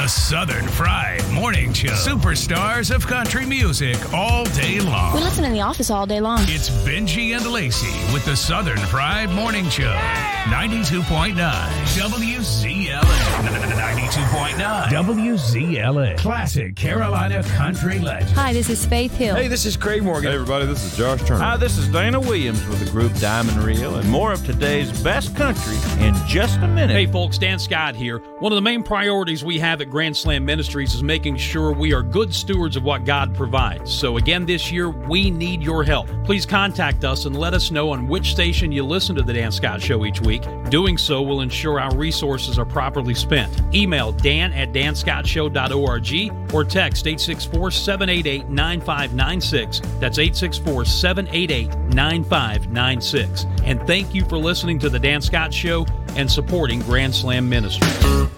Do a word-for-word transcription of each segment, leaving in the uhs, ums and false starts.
The Southern Fried Morning Show. Superstars of country music all day long. We listen in the office all day long. It's Benji and Lacey with the Southern Fried Morning Show. Yeah! ninety-two point nine W Z L A. ninety-two point nine W Z L A. Classic Carolina country legend. Hi, this is Faith Hill. Hey, this is Craig Morgan. Hey, everybody, this is Josh Turner. Hi, this is Dana Williams with the group Diamond Reel, and more of today's best country in just a minute. Hey, folks, Dan Scott here. One of the main priorities we have at Grand Slam Ministries is making sure we are good stewards of what God provides. So again, this year, we need your help. Please contact us and let us know on which station you listen to the Dan Scott Show each week. Doing so will ensure our resources are properly spent. Email dan at dan scott show dot org or text eight six four, seven eight eight, nine five nine six. That's eight six four, seven eight eight, nine five nine six. And thank you for listening to the Dan Scott Show and supporting Grand Slam Ministries.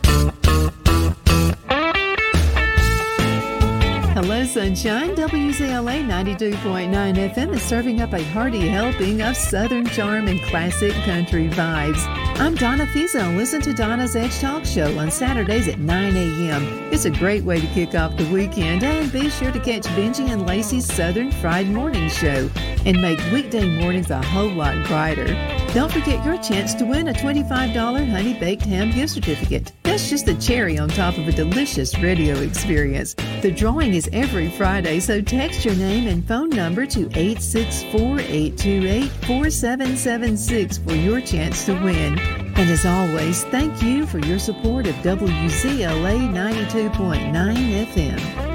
Hello, Sunshine. W Z L A ninety-two point nine F M is serving up a hearty helping of Southern charm and classic country vibes. I'm Donna Fizo. Listen to Donna's Edge Talk Show on Saturdays at nine a.m. It's a great way to kick off the weekend, and be sure to catch Benji and Lacey's Southern Fried Morning Show and make weekday mornings a whole lot brighter. Don't forget your chance to win a twenty-five dollars Honey Baked Ham gift certificate. That's just the cherry on top of a delicious radio experience. The drawing is every Friday, so text your name and phone number to eight six four, eight two eight, four seven seven six for your chance to win. And as always, thank you for your support of W Z L A ninety-two point nine F M.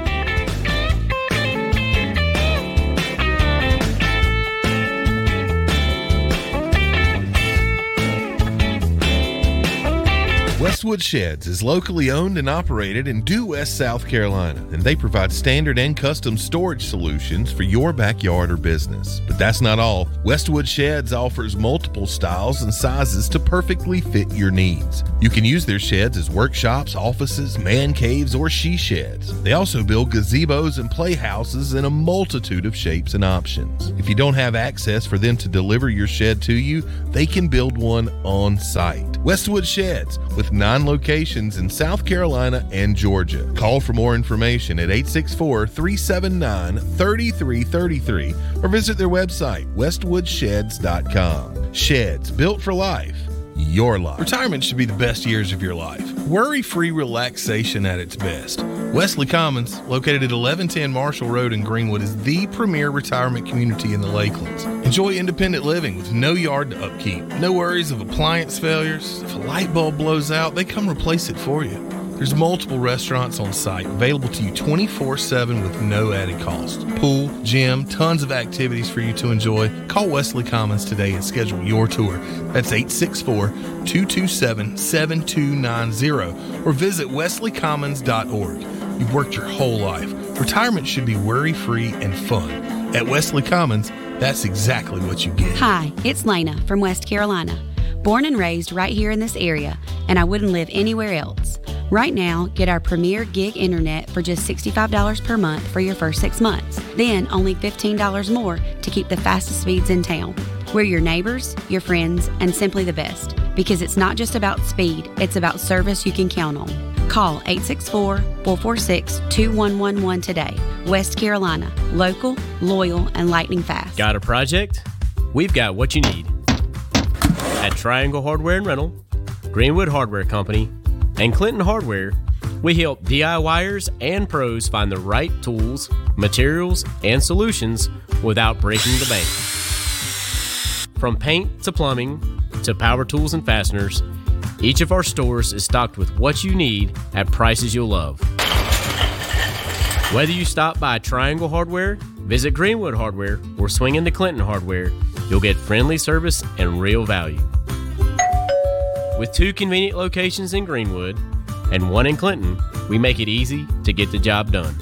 Westwood Sheds is locally owned and operated in Due West, South Carolina, and they provide standard and custom storage solutions for your backyard or business. But that's not all. Westwood Sheds offers multiple styles and sizes to perfectly fit your needs. You can use their sheds as workshops, offices, man caves, or she sheds. They also build gazebos and playhouses in a multitude of shapes and options. If you don't have access for them to deliver your shed to you, they can build one on site. Westwood Sheds, with nine locations in South Carolina and Georgia. Call for more information at eight six four, three seven nine, three three three three or visit their website, westwood sheds dot com. Sheds, built for life. Your life. Retirement should be the best years of your life. Worry-free relaxation at its best. Wesley Commons, located at eleven ten Marshall Road in Greenwood, is the premier retirement community in the Lakelands. Enjoy independent living with no yard to upkeep. No worries of appliance failures. If a light bulb blows out, they come replace it for you. There's multiple restaurants on site available to you twenty-four seven with no added cost. Pool, gym, tons of activities for you to enjoy. Call Wesley Commons today and schedule your tour. That's eight six four, two two seven, seven two nine zero or visit wesley commons dot org. You've worked your whole life. Retirement should be worry-free and fun. At Wesley Commons, that's exactly what you get. Hi, it's Lena from West Carolina. Born and raised right here in this area, and I wouldn't live anywhere else. Right now, get our premier gig internet for just sixty-five dollars per month for your first six months. Then only fifteen dollars more to keep the fastest speeds in town. We're your neighbors, your friends, and simply the best. Because it's not just about speed, it's about service you can count on. Call eight six four, four four six, two one one one today. West Carolina. Local, loyal, and lightning fast. Got a project? We've got what you need. At Triangle Hardware and Rental, Greenwood Hardware Company, and Clinton Hardware, we help DIYers and pros find the right tools, materials, and solutions without breaking the bank. From paint to plumbing to power tools and fasteners, each of our stores is stocked with what you need at prices you'll love. Whether you stop by Triangle Hardware, visit Greenwood Hardware, or swing into Clinton Hardware, you'll get friendly service and real value. With two convenient locations in Greenwood and one in Clinton, we make it easy to get the job done.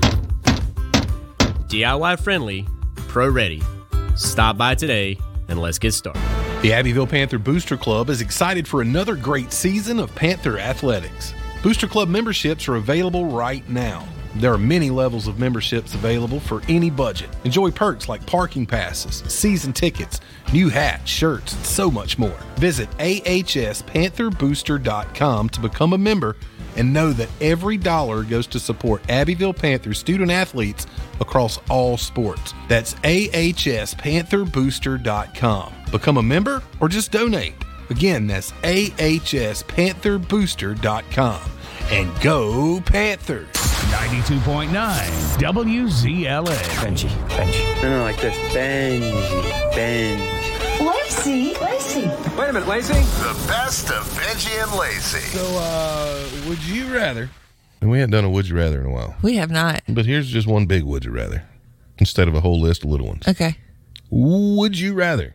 D I Y friendly, pro ready. Stop by today and let's get started. The Abbeville Panther Booster Club is excited for another great season of Panther athletics. Booster Club memberships are available right now. There are many levels of memberships available for any budget. Enjoy perks like parking passes, season tickets, new hats, shirts, and so much more. Visit A H S panther booster dot com to become a member and know that every dollar goes to support Abbeville Panthers student athletes across all sports. That's A H S Panther Booster dot com. Become a member or just donate. Again, that's A H S Panther Booster dot com. And go Panthers! ninety-two point nine W Z L A. Benji, Benji. No, no, like this. Benji, Benji. Lacey, Lacey. Wait a minute, Lacey. The best of Benji and Lacey. So, uh, would you rather? And we haven't done a would you rather in a while. We have not. But here's just one big would you rather instead of a whole list of little ones. Okay. Would you rather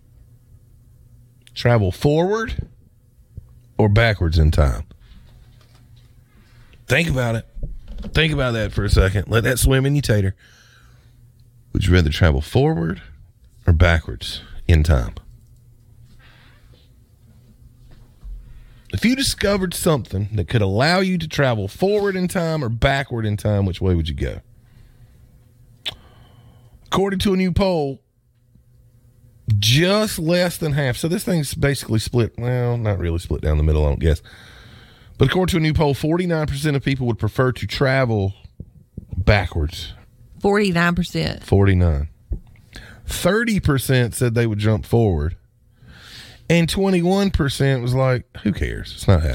travel forward or backwards in time? Think about it. Think about that for a second. Let that swim in your tater. Would you rather travel forward or backwards in time? If you discovered something that could allow you to travel forward in time or backward in time, which way would you go? According to a new poll, just less than half. So this thing's basically split. Well, not really split down the middle, I don't guess. But according to a new poll, forty-nine percent of people would prefer to travel backwards. forty-nine percent. forty-nine. thirty percent said they would jump forward. And twenty-one percent was like, who cares? It's not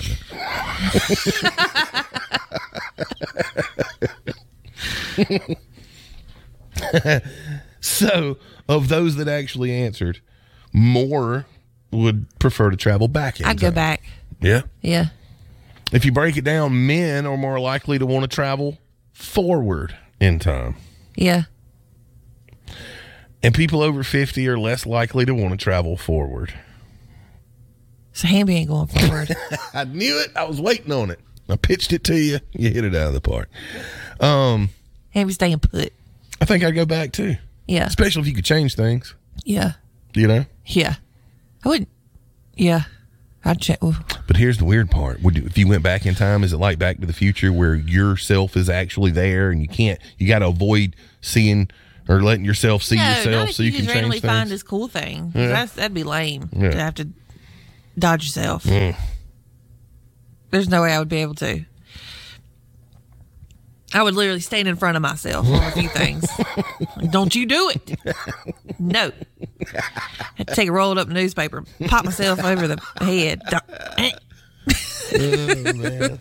happening. So, of those that actually answered, more would prefer to travel back in I'd time. go back. Yeah? Yeah. If you break it down, men are more likely to want to travel forward in time. Yeah. And people over fifty are less likely to want to travel forward. So Hamby ain't going forward. I knew it. I was waiting on it. I pitched it to you. You hit it out of the park. Um, Hamby's staying put. I think I'd go back too. Yeah. Especially if you could change things. Yeah. You know? Yeah. I wouldn't. Yeah. I'd check. But here's the weird part. Would you, if you went back in time, is it like Back to the Future where yourself is actually there and you can't, you got to avoid seeing or letting yourself see no, yourself not if so you, you can just change randomly things? find this cool thing. Yeah. That's, that'd be lame Yeah. to have to dodge yourself. Mm. There's no way I would be able to. I would literally stand in front of myself on a few things. Don't you do it. No. I'd take a rolled up newspaper, pop myself over the head. Oh, man.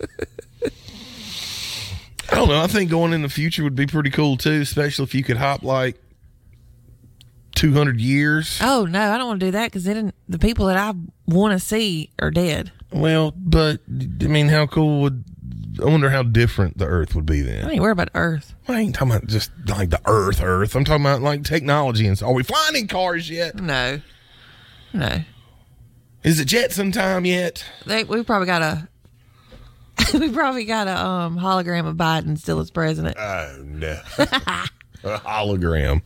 I don't know. I think going in the future would be pretty cool too, especially if you could hop like two hundred years. Oh, no, I don't want to do that because then the people that I want to see are dead. Well, but, I mean, how cool would... I wonder how different the Earth would be then. I ain't worried about Earth. I ain't talking about just like the Earth, Earth. I'm talking about like technology and so. Are we flying in cars yet? No. No. Is it Jetson time yet? They, we probably got a... we probably got a um, hologram of Biden still as president. Oh, no. A hologram.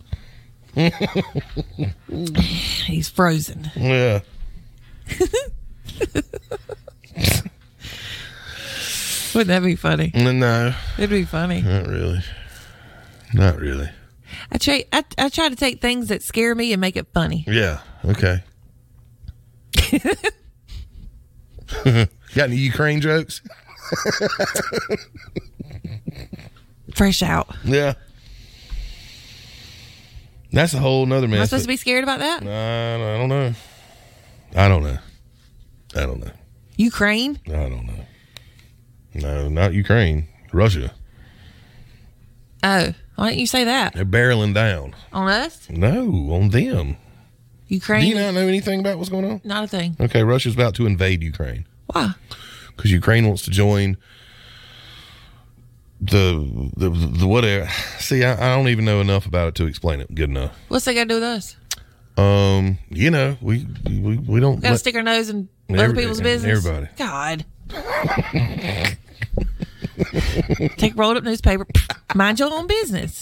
He's frozen. Yeah. Wouldn't that be funny? No. It'd be funny. Not really. Not really. I try, I, I try to take things that scare me and make it funny. Yeah. Okay. Got any Ukraine jokes? Fresh out. Yeah. That's a whole nother mess. Am I supposed to be scared about that? No, I don't know. I don't know. I don't know. Ukraine? I don't know. No, not Ukraine. Russia. Oh, why didn't you say that? They're barreling down. On us? No, on them. Ukraine? Do you not know anything about what's going on? Not a thing. Okay, Russia's about to invade Ukraine. Why? Because Ukraine wants to join the the the whatever. See, I, I don't even know enough about it to explain it good enough. What's that got to do with us? Um, you know, we we, we don't Got to stick our nose in other every, people's business. Everybody. God. Take a rolled up newspaper. Mind your own business.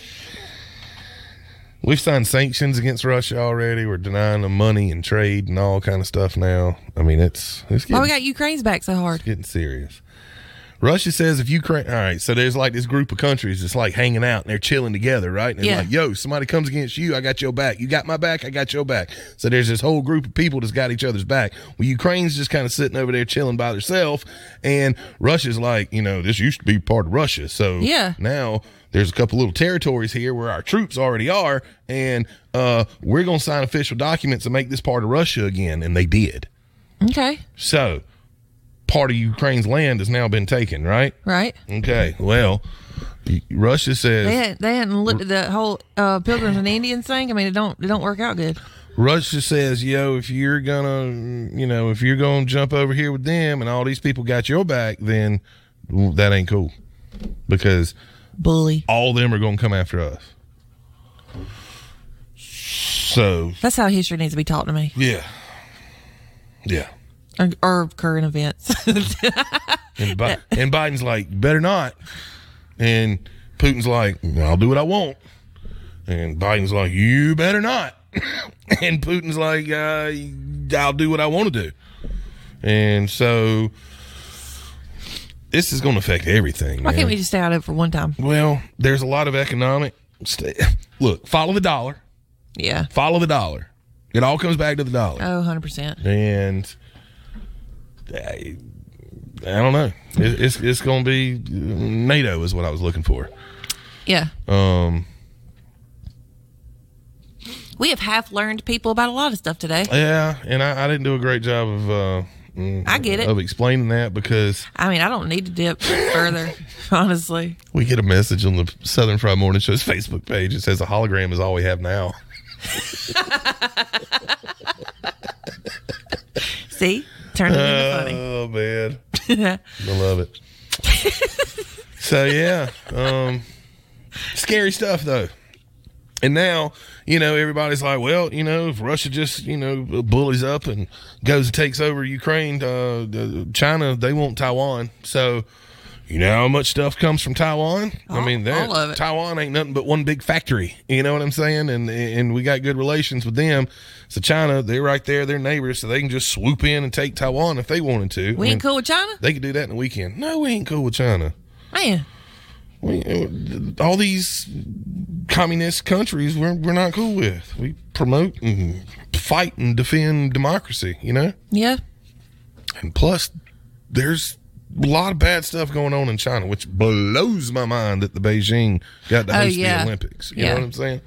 We've signed sanctions against Russia already. We're denying them money and trade and all kind of stuff now. I mean, it's it's getting, Why we got Ukraine's back so hard? it's getting serious. Russia says if Ukraine, all right, so there's like this group of countries that's like hanging out and they're chilling together, right? And they're Yeah. like, yo, somebody comes against you, I got your back. You got my back, I got your back. So there's this whole group of people that's got each other's back. Well, Ukraine's just kind of sitting over there chilling by themselves, and Russia's like, you know, this used to be part of Russia. So Yeah. now there's a couple little territories here where our troops already are, and uh, we're going to sign official documents and make this part of Russia again, and they did. Okay. So part of Ukraine's land has now been taken, right? Right. Okay. Well, Russia says They hadn't, they hadn't looked at the whole uh, Pilgrims and Indians thing. I mean, it don't it don't work out good. Russia says, yo, if you're gonna, you know, if you're gonna jump over here with them and all these people got your back, then well, that ain't cool, because bully, all of them are gonna come after us. So that's how history needs to be taught to me. Yeah. Yeah. Or, or current events. And, Bi- and Biden's like, better not. And Putin's like, I'll do what I want. And Biden's like, you better not. And Putin's like, uh, I'll do what I want to do. And so this is going to affect everything. Why man. can't we just stay out of it for one time? Well, there's a lot of economic. St- Look, follow the dollar. Yeah. Follow the dollar. It all comes back to the dollar. Oh, one hundred percent. And I, I don't know. It, it's it's going to be NATO is what I was looking for. Yeah. Um. We have half learned people about a lot of stuff today. Yeah, and I, I didn't do a great job of. Uh, I get it. Of explaining that, because I mean, I don't need to dip further, honestly. we get a message on the Southern Fried Morning Show's Facebook page. It says a hologram is all we have now. See? Turn it into funny. Oh, man. I love it. So, yeah. Um, scary stuff, though. And now, you know, everybody's like, well, you know, if Russia just, you know, bullies up and goes and takes over Ukraine, uh, China, they want Taiwan. So, you know how much stuff comes from Taiwan? All, I mean, that, all of it. Taiwan ain't nothing but one big factory. You know what I'm saying? And and we got good relations with them. So China, they're right there, they're neighbors, so they can just swoop in and take Taiwan if they wanted to. We I ain't mean, cool with China? They could do that in a weekend. No, we ain't cool with China. Man. We, all these communist countries we're, we're not cool with. We promote and fight and defend democracy, you know? Yeah. And plus, there's a lot of bad stuff going on in China, which blows my mind that the Beijing got to Oh, host yeah. the Olympics. You Yeah. know what I'm saying?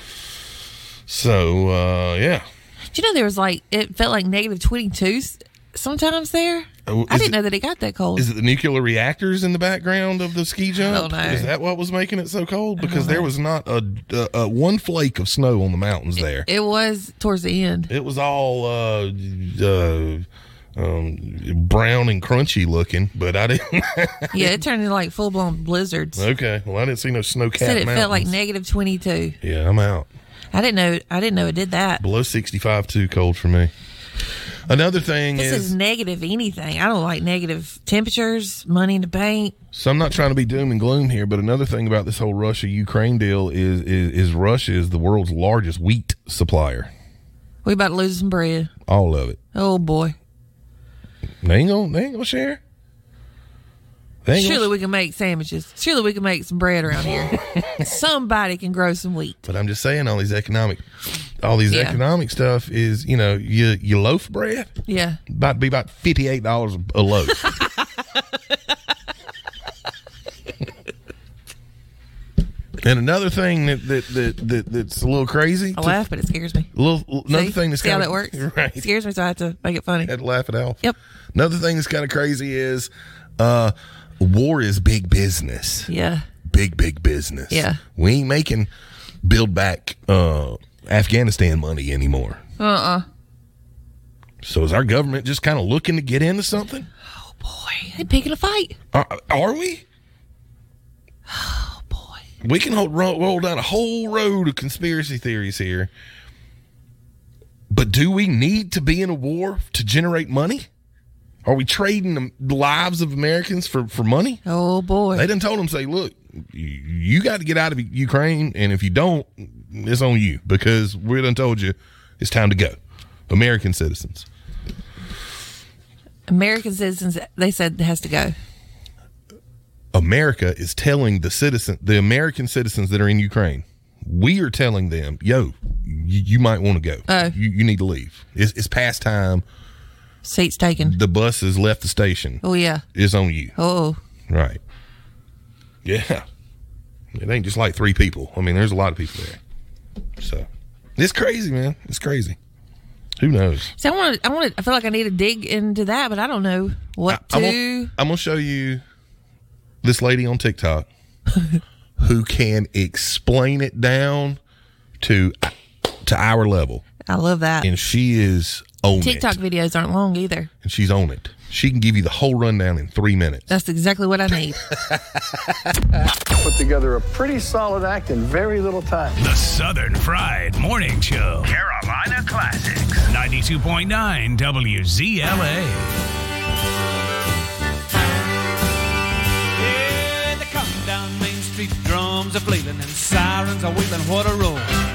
So, uh, yeah. Do you know there was like, it felt like negative twenty-two sometimes there? Oh, I is didn't it- know that it got that cold. Is it the nuclear reactors in the background of the ski jump? don't know. Is that what was making it so cold? Because know. there was not a, a, a one flake of snow on the mountains there. It was towards the end. It was all uh, uh, um, brown and crunchy looking, but I didn't. Yeah, it turned into like full blown blizzards. Okay, well, I didn't see no snow capped Said it mountains. felt like negative twenty-two. Yeah, I'm out. I didn't know. I didn't know it did that. Below sixty-five, too cold for me. Another thing This is, is negative anything. I don't like negative temperatures, money in the bank. so I'm not trying to be doom and gloom here, but another thing about this whole Russia-Ukraine deal is, is is Russia is the world's largest wheat supplier. We about to lose some bread. All of it. Oh boy. They ain't gonna, they ain't gonna share. They ain't Surely gonna, we can make sandwiches. Surely we can make some bread around here. Somebody can grow some wheat. but I'm just saying, all these economic, all these Yeah. economic stuff is, you know, you you loaf bread Yeah. about to be about fifty-eight dollars a loaf. And another thing that, that, that, that that's a little crazy. I to- laugh, but it scares me. A little, another See? thing that's See how kind that works? Right. It scares me, so I have to make it funny. Had to laugh it off. Yep. Another thing that's kind of crazy is uh, war is big business. Yeah. Big, big business. Yeah. We ain't making build back uh, Afghanistan money anymore. Uh-uh. So is our government just kind of looking to get into something? Oh, boy. They picking a fight. Uh, are we? Oh, boy. We can hold, roll, roll down a whole road of conspiracy theories here. But do we need to be in a war to generate money? Are we trading the lives of Americans for, for money? Oh, boy. They done told them, say, look, you, you got to get out of Ukraine, and if you don't, it's on you, because we done told you it's time to go. American citizens. American citizens, they said it has to go. America is telling the citizen, the American citizens that are in Ukraine, we are telling them, yo, you, you might want to go. Oh. You, you need to leave. It's, it's past time. Seats taken. The bus has left the station. Oh, yeah. It's on you. Oh. Right. Yeah. It ain't just like three people. I mean, there's a lot of people there. So it's crazy, man. It's crazy. Who knows? So I want to, I want to, I feel like I need to dig into that, but I don't know what I, to. I'm going to show you this lady on TikTok who can explain it down to to our level. I love that. And she is on TikTok it. videos aren't long either. And she's on it. She can give you the whole rundown in three minutes. That's exactly what I need. Put together a pretty solid act in very little time. The Southern Fried Morning Show. Carolina Classics. ninety-two point nine W Z L A. Yeah, they come down Main Street, drums are flailing and sirens are wailing. What a roll.